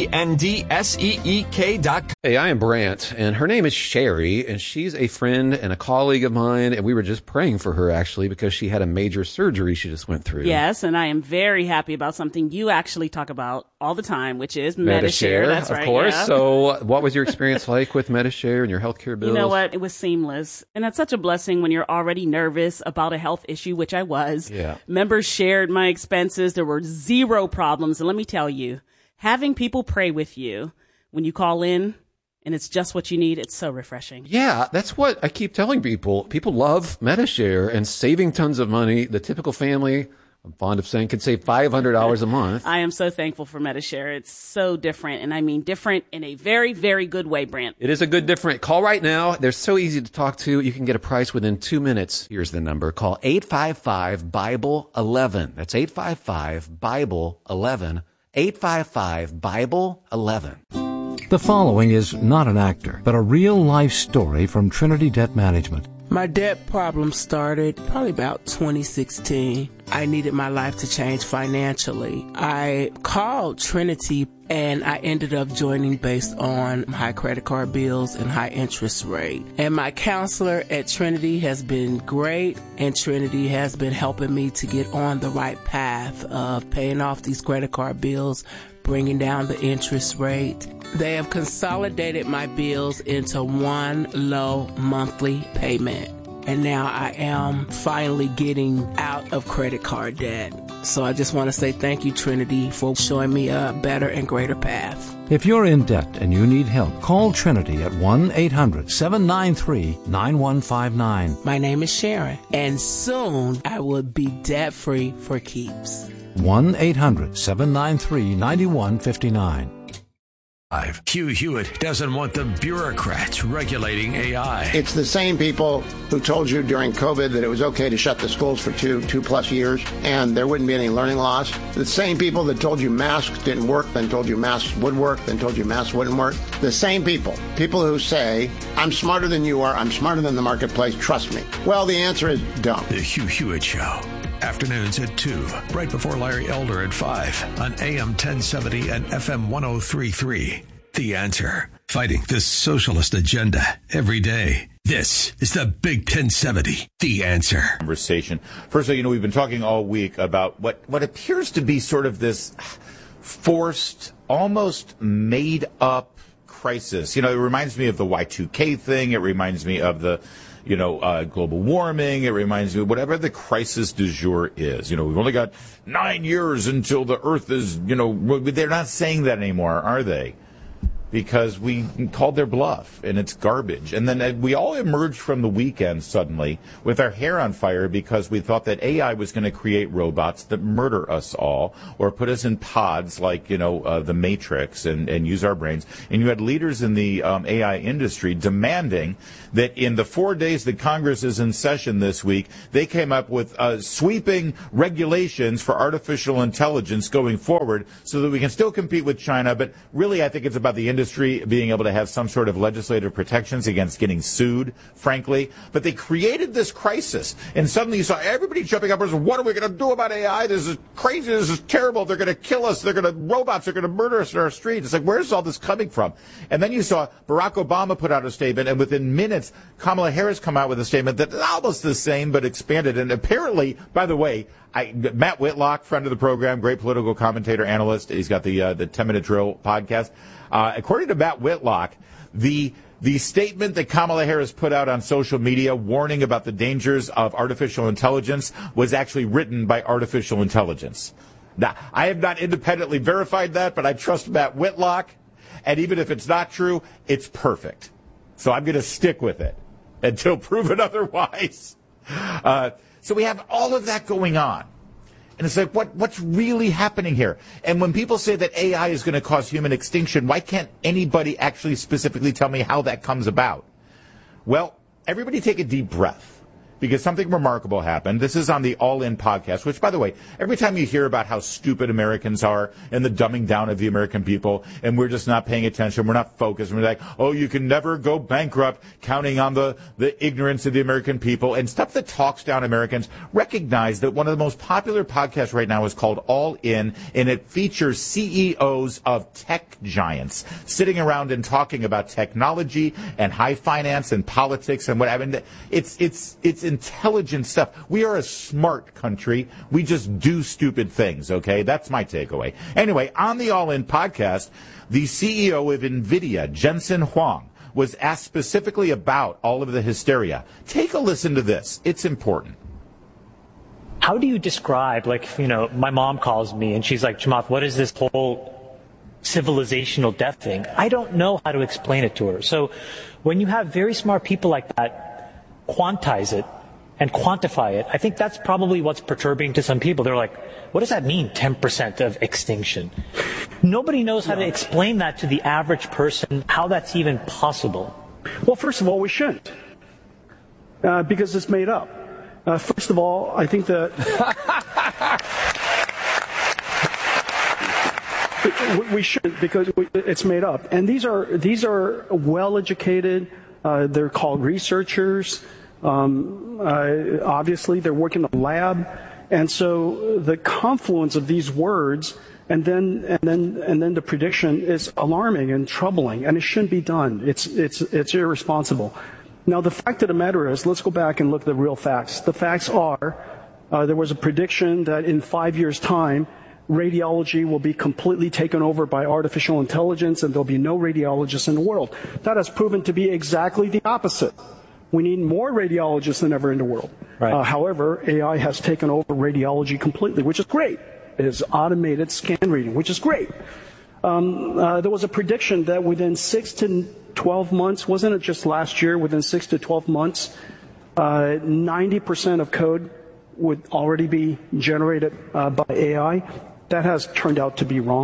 LENDSEEK.com. Hey, I am Brant, and her name is Sherry, and she's a friend and a colleague of mine, and we were just praying for her, actually, because she had a major surgery she just went through. Yes, and I am very happy about something you actually talk about all the time, which is Medi-Share. That's right, of course. Yeah. So what was your experience like with Medi-Share and your healthcare bills? You know what? It was seamless. And that's such a blessing when you're already nervous about a health issue, which I was. Yeah. Members shared my expenses. There were zero problems. And let me tell you, having people pray with you when you call in and it's just what you need, it's so refreshing. Yeah, that's what I keep telling people. People love Medi-Share and saving tons of money. The typical family, I'm fond of saying, could save $500 a month. I am so thankful for Medi-Share. It's so different, and I mean different in a very, very good way, Brant. It is a good different. Call right now. They're so easy to talk to. You can get a price within 2 minutes. Here's the number. Call 855-BIBLE-11. That's 855-BIBLE-11. 855-BIBLE-11. The following is not an actor, but a real-life story from Trinity Debt Management. My debt problem started probably about 2016. I needed my life to change financially. I called Trinity and I ended up joining based on high credit card bills and high interest rate. And my counselor at Trinity has been great, and Trinity has been helping me to get on the right path of paying off these credit card bills, bringing down the interest rate. They have consolidated my bills into one low monthly payment. And now I am finally getting out of credit card debt. So I just want to say thank you, Trinity, for showing me a better and greater path. If you're in debt and you need help, call Trinity at 1-800-793-9159. My name is Sharon, and soon I will be debt-free for keeps. 1-800-793-9159. Hugh Hewitt doesn't want the bureaucrats regulating AI. It's the same people who told you during COVID that it was okay to shut the schools for two plus years and there wouldn't be any learning loss. The same people that told you masks didn't work, then told you masks would work, then told you masks wouldn't work. The same people who say, I'm smarter than you are, I'm smarter than the marketplace, trust me. Well, the answer is don't. The Hugh Hewitt Show. Afternoons at 2, right before Larry Elder at 5 on AM 1070 and FM 103.3. The Answer. Fighting the socialist agenda every day. This is the Big 1070. The Answer. Conversation. First of all, we've been talking all week about what appears to be sort of this forced, almost made up crisis. It reminds me of the Y2K thing. It reminds me of the global warming. It reminds me of whatever the crisis du jour is. We've only got 9 years until the Earth is, they're not saying that anymore, are they? Because we called their bluff, and it's garbage. And then we all emerged from the weekend suddenly with our hair on fire because we thought that AI was going to create robots that murder us all or put us in pods like, the Matrix and use our brains. And you had leaders in the AI industry demanding that in the 4 days that Congress is in session this week, they came up with sweeping regulations for artificial intelligence going forward so that we can still compete with China. But really, I think it's about the industry being able to have some sort of legislative protections against getting sued, frankly. But they created this crisis, and suddenly you saw everybody jumping up and saying, what are we going to do about AI? This is crazy. This is terrible. They're going to kill us. Robots are going to murder us in our streets. It's like, where's all this coming from? And then you saw Barack Obama put out a statement, and within minutes, Kamala Harris come out with a statement that's almost the same but expanded. And apparently, by the way, Matt Whitlock, friend of the program, great political commentator, analyst. He's got the 10-Minute Drill podcast. According to Matt Whitlock, the statement that Kamala Harris put out on social media warning about the dangers of artificial intelligence was actually written by artificial intelligence. Now, I have not independently verified that, but I trust Matt Whitlock. And even if it's not true, it's perfect. So I'm going to stick with it until proven otherwise. So we have all of that going on. And it's like, what's really happening here? And when people say that AI is going to cause human extinction, why can't anybody actually specifically tell me how that comes about? Well, everybody take a deep breath, because something remarkable happened. This is on the All In podcast, which, by the way, every time you hear about how stupid Americans are and the dumbing down of the American people, and we're just not paying attention, we're not focused, we're like, oh, you can never go bankrupt counting on the ignorance of the American people and stuff that talks down Americans, recognize that one of the most popular podcasts right now is called All In, and it features CEOs of tech giants sitting around and talking about technology and high finance and politics and whatever. It's intelligent stuff. We are a smart country. We just do stupid things, okay? That's my takeaway. Anyway, on the All In podcast, the CEO of NVIDIA, Jensen Huang, was asked specifically about all of the hysteria. Take a listen to this. It's important. How do you describe, my mom calls me and she's like, Chamath, what is this whole civilizational death thing? I don't know how to explain it to her. So when you have very smart people like that quantize it and quantify it, I think that's probably what's perturbing to some people. They're like, what does that mean, 10% of extinction? Nobody knows how to explain that to the average person, how that's even possible. Well, first of all, we shouldn't, because it's made up. First of all, I think that we shouldn't, because it's made up. And these are well-educated. They're called researchers. Obviously, they're working in the lab, and so the confluence of these words and then the prediction is alarming and troubling, and it shouldn't be done. It's irresponsible. Now, the fact of the matter is, let's go back and look at the real facts. The facts are, there was a prediction that in 5 years' time, radiology will be completely taken over by artificial intelligence, and there'll be no radiologists in the world. That has proven to be exactly the opposite. We need more radiologists than ever in the world. Right. However, AI has taken over radiology completely, which is great. It is automated scan reading, which is great. There was a prediction that within 6 to 12 months, wasn't it just last year, within 6 to 12 months, 90% of code would already be generated by AI. That has turned out to be wrong.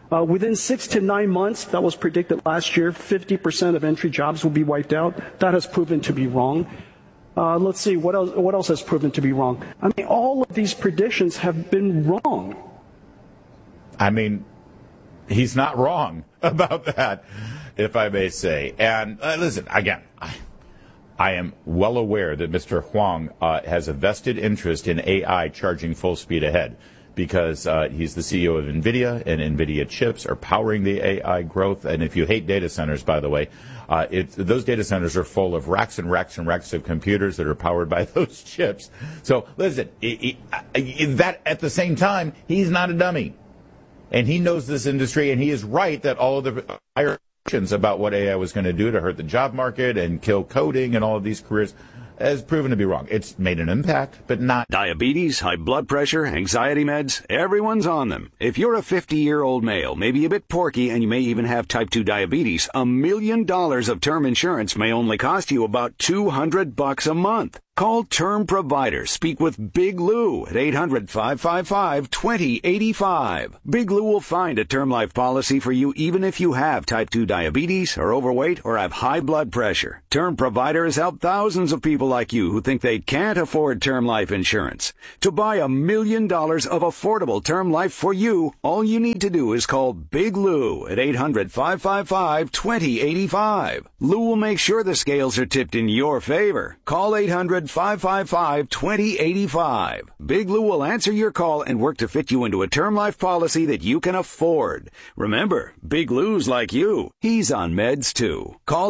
Within 6 to 9 months, that was predicted last year, 50% of entry jobs will be wiped out. That has proven to be wrong. Let's see, what else has proven to be wrong? I mean, all of these predictions have been wrong. I mean, he's not wrong about that, if I may say. And listen, again, I am well aware that Mr. Huang has a vested interest in AI charging full speed ahead, because he's the CEO of NVIDIA, and NVIDIA chips are powering the AI growth. And if you hate data centers, by the way, those data centers are full of racks and racks and racks of computers that are powered by those chips. So listen, that at the same time, he's not a dummy. And he knows this industry, and he is right that all of the predictions about what AI was going to do to hurt the job market and kill coding and all of these careers has proven to be wrong. It's made an impact, but not. Diabetes, high blood pressure, anxiety meds, everyone's on them. If you're a 50-year-old male, maybe a bit porky, and you may even have type 2 diabetes, $1 million of term insurance may only cost you about $200 a month. Call Term Provider. Speak with Big Lou at 800-555-2085. Big Lou will find a term life policy for you even if you have type 2 diabetes, are overweight, or have high blood pressure. Term Provider has helped thousands of people like you who think they can't afford term life insurance. To buy $1 million of affordable term life for you, all you need to do is call Big Lou at 800-555-2085. Lou will make sure the scales are tipped in your favor. Call 800-555-2085. Big Lou will answer your call and work to fit you into a term life policy that you can afford. Remember, Big Lou's like you. He's on meds too. Call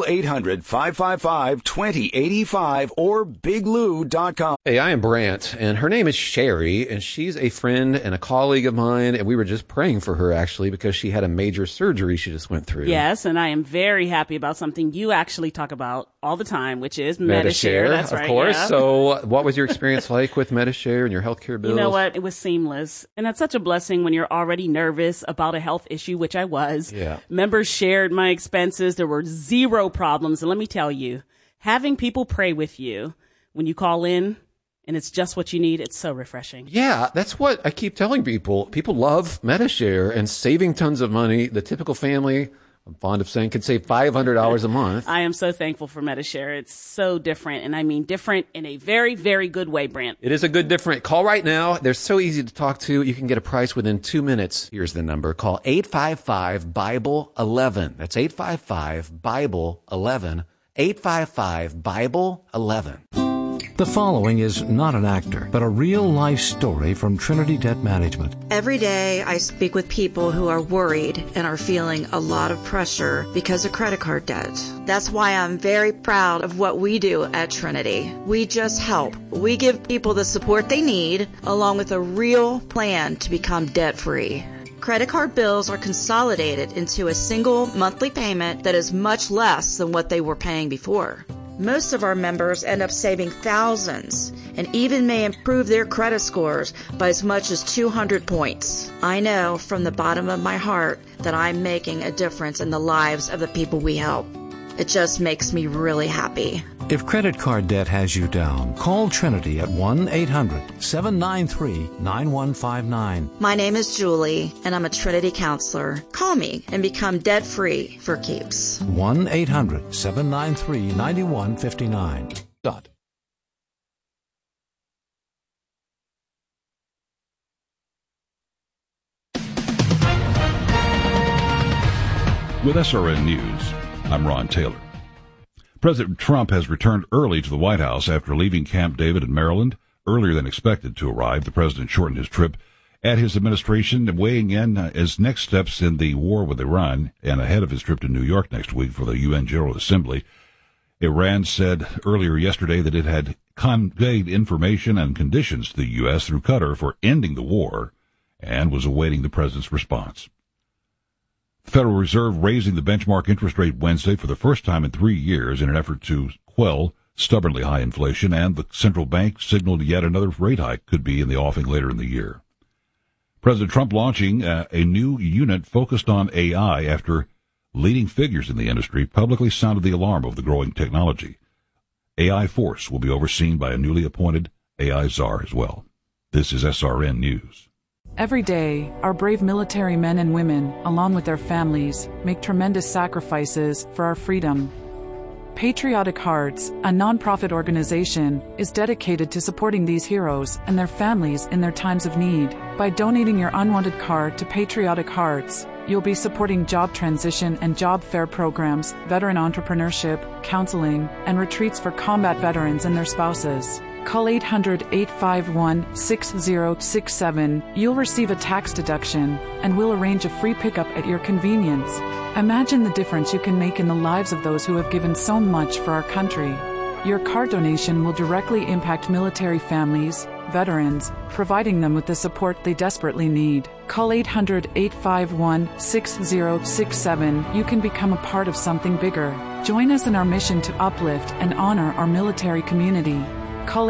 800-555-2085 or biglou.com. Hey, I am Brant, and her name is Sherry, and she's a friend and a colleague of mine, and we were just praying for her, actually, because she had a major surgery she just went through. Yes, and I am very happy about something you actually talk about all the time, which is Medi-Share. That's right, of course. Yeah. So what was your experience like with Medi-Share and your healthcare bills? You know what? It was seamless. And that's such a blessing when you're already nervous about a health issue, which I was. Yeah. Members shared my expenses. There were zero problems. And let me tell you, having people pray with you when you call in and it's just what you need, it's so refreshing. Yeah, that's what I keep telling people. People love Medi-Share and saving tons of money. The typical family, I'm fond of saying, could save $500 a month. I am so thankful for Medi-Share. It's so different, and I mean different in a very, very good way, Brant. It is a good different. Call right now. They're so easy to talk to. You can get a price within 2 minutes. Here's the number. Call 855-BIBLE-11. That's 855-BIBLE-11. 855-BIBLE-11. The following is not an actor, but a real-life story from Trinity Debt Management. Every day I speak with people who are worried and are feeling a lot of pressure because of credit card debt. That's why I'm very proud of what we do at Trinity. We just help. We give people the support they need, along with a real plan to become debt-free. Credit card bills are consolidated into a single monthly payment that is much less than what they were paying before. Most of our members end up saving thousands and even may improve their credit scores by as much as 200 points. I know from the bottom of my heart that I'm making a difference in the lives of the people we help. It just makes me really happy. If credit card debt has you down, call Trinity at 1-800-793-9159. My name is Julie, and I'm a Trinity counselor. Call me and become debt-free for keeps. 1-800-793-9159. With SRN News, I'm Ron Taylor. President Trump has returned early to the White House after leaving Camp David in Maryland earlier than expected to arrive. The president shortened his trip at his administration, weighing in as next steps in the war with Iran and ahead of his trip to New York next week for the UN General Assembly. Iran said earlier yesterday that it had conveyed information and conditions to the U.S. through Qatar for ending the war and was awaiting the president's response. The Federal Reserve raising the benchmark interest rate Wednesday for the first time in 3 years in an effort to quell stubbornly high inflation, and the central bank signaled yet another rate hike could be in the offing later in the year. President Trump launching a new unit focused on AI after leading figures in the industry publicly sounded the alarm of the growing technology. AI Force will be overseen by a newly appointed AI czar as well. This is SRN News. Every day, our brave military men and women, along with their families, make tremendous sacrifices for our freedom. Patriotic Hearts, a nonprofit organization, is dedicated to supporting these heroes and their families in their times of need. By donating your unwanted car to Patriotic Hearts, you'll be supporting job transition and job fair programs, veteran entrepreneurship, counseling, and retreats for combat veterans and their spouses. Call 800-851-6067. You'll receive a tax deduction, and we'll arrange a free pickup at your convenience. Imagine the difference you can make in the lives of those who have given so much for our country. Your car donation will directly impact military families, veterans, providing them with the support they desperately need. Call 800-851-6067. You can become a part of something bigger. Join us in our mission to uplift and honor our military community. Call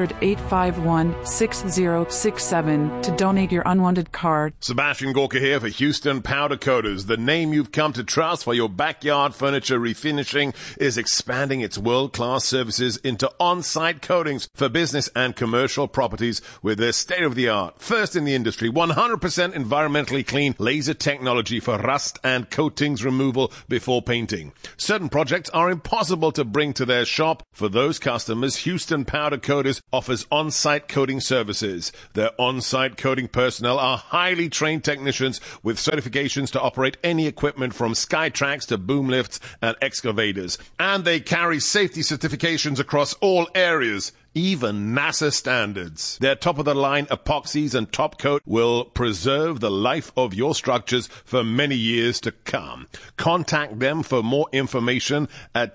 800-851-6067 to donate your unwanted car. Sebastian Gorka here for Houston Powder Coaters. The name you've come to trust for your backyard furniture refinishing is expanding its world-class services into on-site coatings for business and commercial properties with their state-of-the-art, first in the industry, 100% environmentally clean laser technology for rust and coatings removal before painting. Certain projects are impossible to bring to their shop. For those customers, Houston Powder Coaters offers on-site coating services. Their on-site coating personnel are highly trained technicians with certifications to operate any equipment from Skytrax to boom lifts and excavators. And they carry safety certifications across all areas, even NASA standards. Their top-of-the-line epoxies and top coat will preserve the life of your structures for many years to come. Contact them for more information at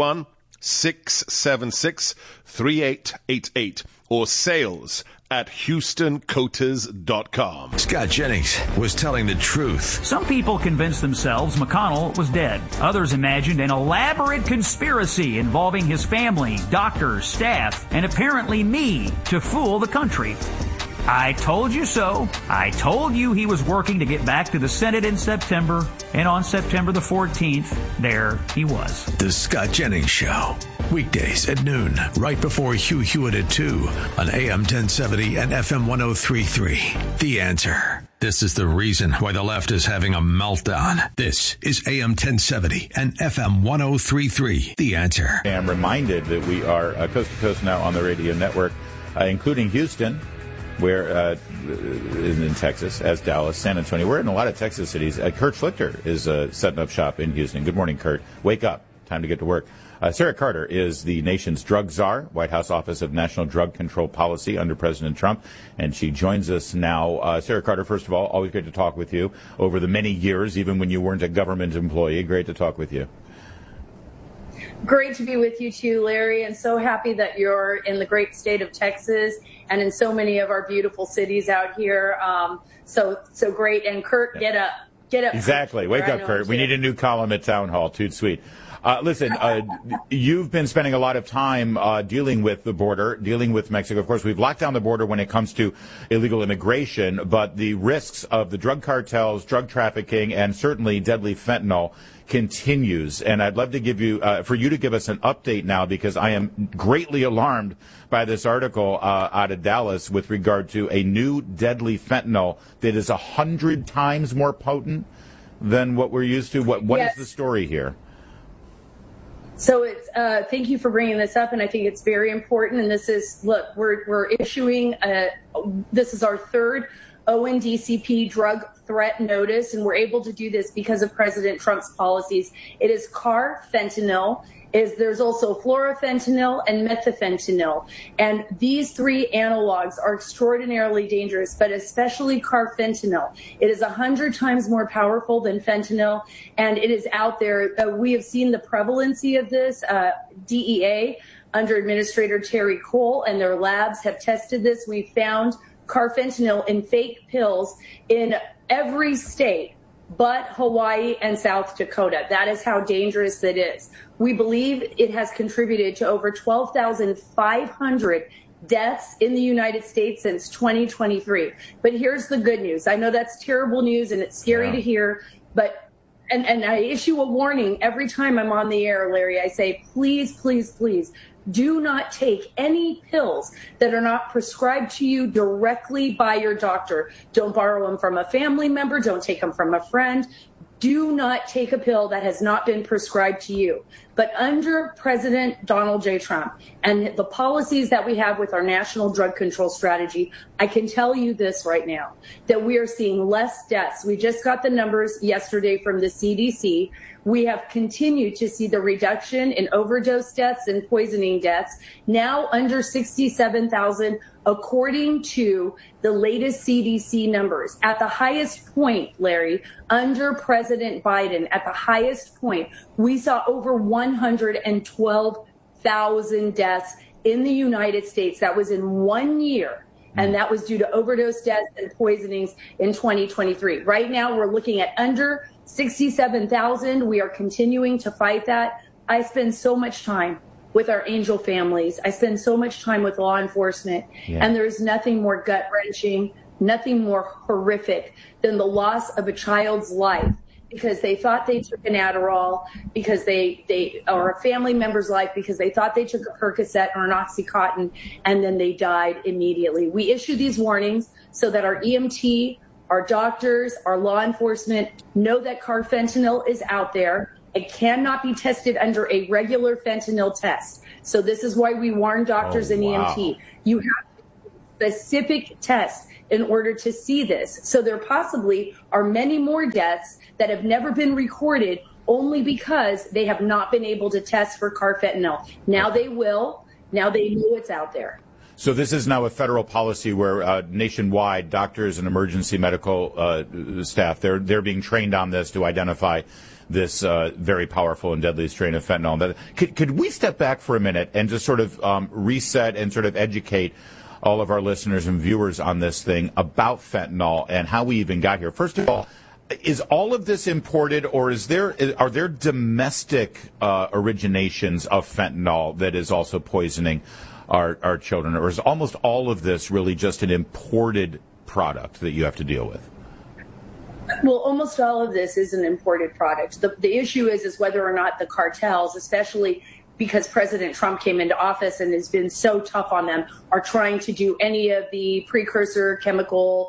281-676-3888 or sales at HoustonCoaters.com. Scott Jennings was telling the truth. Some people convinced themselves McConnell was dead. Others imagined an elaborate conspiracy involving his family, doctors, staff, and apparently me to fool the country. I told you so. I told you he was working to get back to the Senate in September, and on September the 14th, there he was. The Scott Jennings Show. Weekdays at noon, right before Hugh Hewitt at 2 on AM 1070 and FM 103.3. The Answer. This is the reason why the left is having a meltdown. This is AM 1070 and FM 103.3. The Answer. I'm reminded that we are coast to coast now on the radio network, including Houston, where in Texas, as Dallas, San Antonio. We're in a lot of Texas cities. Kurt Schlichter is setting up shop in Houston. Good morning, Kurt. Wake up. Time to get to work. Sarah Carter is the nation's drug czar, White House Office of National Drug Control Policy under President Trump, and she joins us now. Sarah Carter, first of all, always great to talk with you over the many years, even when you weren't a government employee. Great to talk with you. Great to be with you too, Larry, and so happy that you're in the great state of Texas and in so many of our beautiful cities out here. So great. And Kurt, get up. Exactly. Wake up, Kurt. We need a new column at Town Hall. Toot sweet. Listen, you've been spending a lot of time dealing with the border, dealing with Mexico. Of course, we've locked down the border when it comes to illegal immigration, but the risks of the drug cartels, drug trafficking, and certainly deadly fentanyl continues. And I'd love to give you, for you to give us an update now, because I am greatly alarmed by this article out of Dallas with regard to a new deadly fentanyl that is 100 times more potent than what we're used to. What Yes. is the story here? So it's thank you for bringing this up, and I think it's very important. And this is, look, we're issuing this is our third ONDCP drug threat notice, and we're able to do this because of President Trump's policies. It is carfentanil. There's also fluorofentanyl and methafentanyl. And these three analogs are extraordinarily dangerous, but especially carfentanil. It is 100 times more powerful than fentanyl, and it is out there. We have seen the prevalency of this. DEA, under Administrator Terry Cole, and their labs have tested this. We found carfentanil in fake pills in every state but Hawaii and South Dakota. That is how dangerous it is. We believe it has contributed to over 12,500 deaths in the United States since 2023. But here's the good news. I know that's terrible news and it's scary to hear, but and I issue a warning every time I'm on the air, Larry. I say, please, please, please, do not take any pills that are not prescribed to you directly by your doctor. Don't borrow them from a family member. Don't take them from a friend. Do not take a pill that has not been prescribed to you. But under President Donald J. Trump and the policies that we have with our national drug control strategy, I can tell you this right now, that we are seeing less deaths. We just got the numbers yesterday from the CDC. We have continued to see the reduction in overdose deaths and poisoning deaths, now under 67,000, according to the latest CDC numbers. At the highest point, Larry, under President Biden, at the highest point, we saw over 112,000 deaths in the United States. That was in 1 year. And that was due to overdose deaths and poisonings in 2023. Right now, we're looking at under 67,000. We are continuing to fight that. I spend so much time with our angel families. I spend so much time with law enforcement. And there's nothing more gut-wrenching, nothing more horrific than the loss of a child's life because they thought they took an Adderall, because or a family member's life because they thought they took a Percocet or an Oxycontin, and then they died immediately. We issue these warnings so that our EMT, our doctors, our law enforcement know that carfentanil is out there. It cannot be tested under a regular fentanyl test. So this is why we warn doctors and EMT. You have a specific test in order to see this. So there possibly are many more deaths that have never been recorded only because they have not been able to test for carfentanil. Now they will. Now they know it's out there. So this is now a federal policy where nationwide doctors and emergency medical staff, they're being trained on this to identify this very powerful and deadly strain of fentanyl. Could we step back for a minute and just sort of reset and sort of educate all of our listeners and viewers on this thing about fentanyl and how we even got here? First of all, is all of this imported, or are there domestic originations of fentanyl that is also poisoning our children, or is almost all of this really just an imported product that you have to deal with? Well, almost all of this is an imported product. The issue is whether or not the cartels, especially because President Trump came into office and has been so tough on them, are trying to do any of the precursor chemical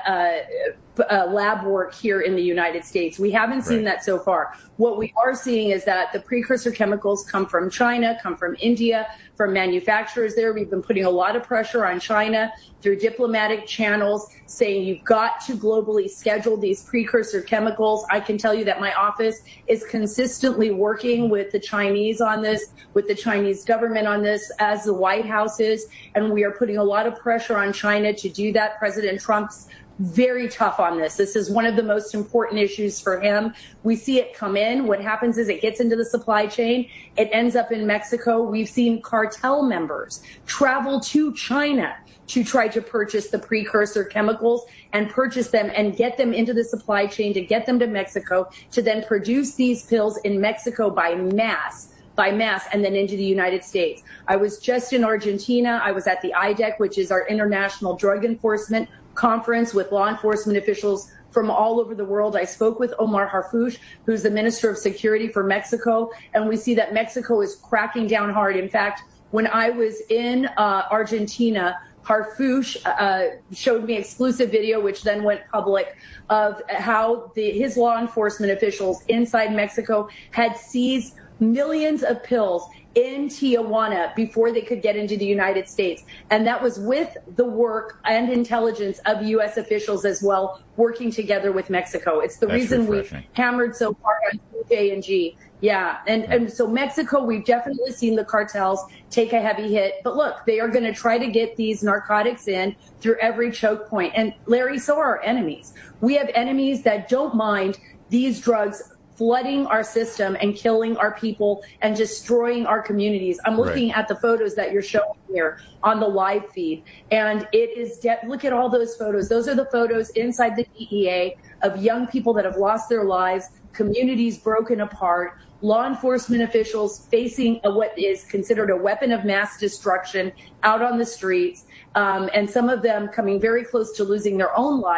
lab work here in the United States. We haven't seen that so far. What we are seeing is that the precursor chemicals come from China, come from India, from manufacturers there. We've been putting a lot of pressure on China through diplomatic channels, saying you've got to globally schedule these precursor chemicals. I can tell you that my office is consistently working with the Chinese on this, with the Chinese government on this, as the White House is, and we are putting a lot of pressure on China to do that. President Trump's very tough on this. This is one of the most important issues for him. We see it come in. What happens is it gets into the supply chain. It ends up in Mexico. We've seen cartel members travel to China to try to purchase the precursor chemicals and purchase them and get them into the supply chain to get them to Mexico to then produce these pills in Mexico by mass, and then into the United States. I was just in Argentina. I was at the IDEC, which is our International Drug Enforcement Conference, with law enforcement officials from all over the world. I spoke with Omar Harfouch, who's the Minister of Security for Mexico, and we see that Mexico is cracking down hard. In fact, when I was in Argentina, Harfouch showed me exclusive video, which then went public, of how his law enforcement officials inside Mexico had seized millions of pills in Tijuana before they could get into the United States. And that was with the work and intelligence of U.S. officials as well, working together with Mexico. It's the reason we hammered so hard on J&G. Yeah. And so Mexico, we've definitely seen the cartels take a heavy hit. But look, they are going to try to get these narcotics in through every choke point. And Larry, so are our enemies. We have enemies that don't mind these drugs flooding our system and killing our people and destroying our communities. I'm looking at the photos that you're showing here on the live feed, and it is look at all those photos. Those are the photos inside the DEA of young people that have lost their lives, communities broken apart, law enforcement officials facing what is considered a weapon of mass destruction out on the streets, and some of them coming very close to losing their own lives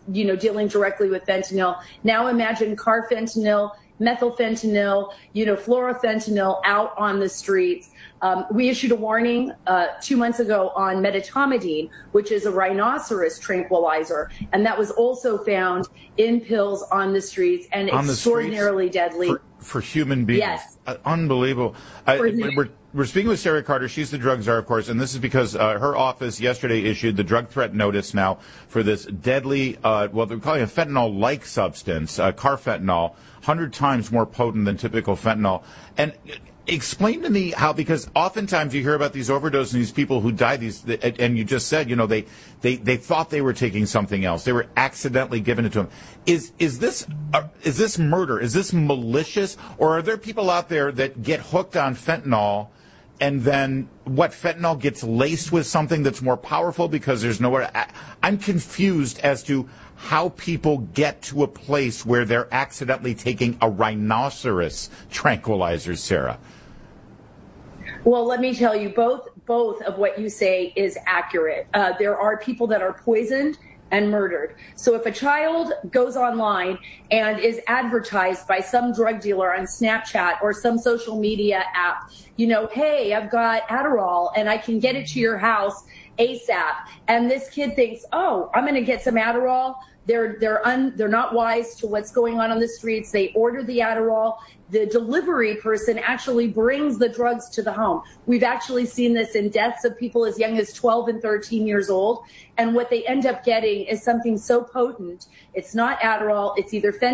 dealing directly with fentanyl. Now imagine carfentanil, methylfentanyl, fluorofentanyl out on the streets. We issued a warning 2 months ago on medetomidine, which is a rhinoceros tranquilizer, and that was also found in pills on the streets and extraordinarily deadly. For human beings. Yes. Unbelievable. We're speaking with Sarah Carter. She's the drug czar, of course, and this is because her office yesterday issued the drug threat notice now for this deadly, they're calling it a fentanyl-like substance, carfentanil, 100 times more potent than typical fentanyl. And explain to me how, because oftentimes you hear about these overdoses and these people who die, and you just said, they thought they were taking something else. They were accidentally given it to them. Is this murder? Is this malicious? Or are there people out there that get hooked on fentanyl and then fentanyl gets laced with something that's more powerful because there's nowhere? I'm confused as to how people get to a place where they're accidentally taking a rhinoceros tranquilizer, Sarah. Well, let me tell you, both of what you say is accurate. There are people that are poisoned and murdered. So if a child goes online and is advertised by some drug dealer on Snapchat or some social media app, hey, I've got Adderall and I can get it to your house ASAP. And this kid thinks, oh, I'm going to get some Adderall. They're not wise to what's going on the streets. They order the Adderall. The delivery person actually brings the drugs to the home. We've actually seen this in deaths of people as young as 12 and 13 years old. And what they end up getting is something so potent. It's not Adderall. It's either fentanyl